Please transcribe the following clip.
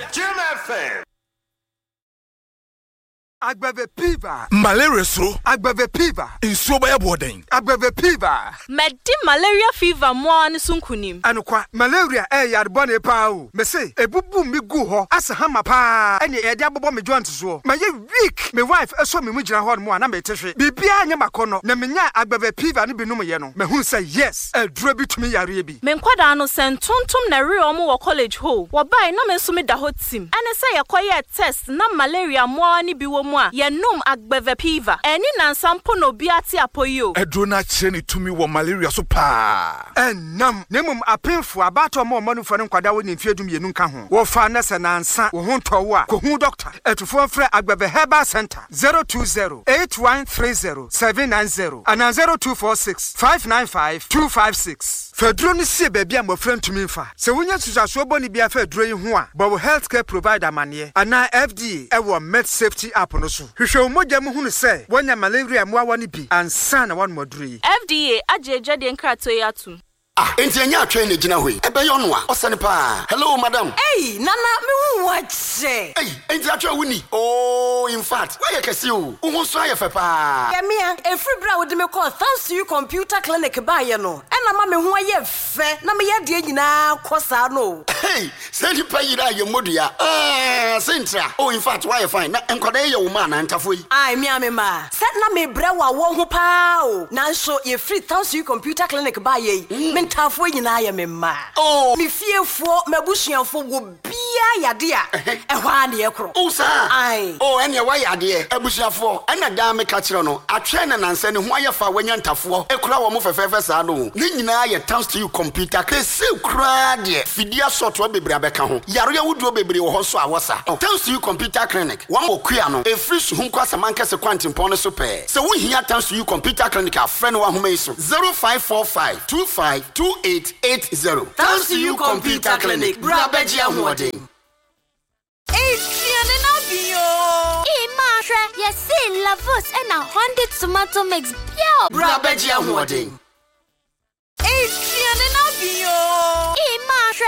Jim FM. Agbave Piva. Malaria so. Agbave Piva. Insuo ba yeboden. Agbave Piva. Medi malaria fever mo an sunkunim. Anokwa malaria yarbone pa o. Me say ebubu mi gu ho asa hama pa. Ene e de abobo me joint so. Ma ye weak. Me wife eso me mu gina ho mo na me tehwe. Bibia anya makono na menya agbave Piva no binum ye no. Me hu say yes. Adura bitumi yare bi. Me nkwada no sentontom na re omo wo college ho. Wo bai na me so me da ho tim. Ene say yekoye test na malaria mo ani bi wo mu a ye num agbave Piva. Eni na nsampo no bi ate apoyo. Edro na kire ni tumi wo malaria so pa. Enam nemum apemfo abato mo manu fo ne nkwada wo ne mfiedum yenu nka ho. Wo fa na se na nsa wo ho ntowo a ko hu doctor. Etufo frɛ Agbave Herbal Center 020-8130-790 and 0246-595-256. Fedro ni se baabi am frɛ ntumi mfa. Se wonya susaso boni bia Fedro yi ho a, bo healthcare provider mane ana FDA ewo med safety app no so. Hwehwɛ wo mogya mu hunu se wonya malaria mo awa ni bi ansa na wan moduri. FDA ajeje de nkrato yi atum. Enti anya atwe na gina hoi. Ebe yo no a, osane pa. Hello madam. Hey, nana me hu wache. Hey, enti atwe wuni. Oh, in fact, why you kesi o? Wo so ayefe pa. Ya mia, every bra would me call thanks to you computer clinic ba ye no. Na ma me hu aye fe, na me ye de nyina kosa no. Hey, say di pa yira ye modua. Sentra. Oh, in fact, why you fine? Na enkoda ye wo ma na ntafo yi. Ai mia me ma. Set na me bra wa wo ho pa o. Na so ye free thanks to you computer clinic ba ye. Tafo nyina ya memma. Oh, mi fiefo mabusuanfo wo bia yade a ehwa na ye kro. Oh sir. Ai. Oh, ene wa yade abusuafo. Ana da me ka kire no. Atwe na nansa ne ho ayefa wanya ntafo. Ekura wo mo fefefe sa no. Ne nyina ye thanks to you computer. Kese kura de. Fidia software bebre abeka ho. Yaro wuduo bebre wo ho so awosa. Thanks to you computer clinic. One okua no. E free so hu kwasa mankese kwantimpon no so pe. Se wo hia thanks to you computer clinic a friend wa homa iso 0545 252880. Thanks to you computer clinic. Brabeji Ahwodin. Yes, Lavos and a Honda tomato mix. Brabeji Ahwodin. Hey,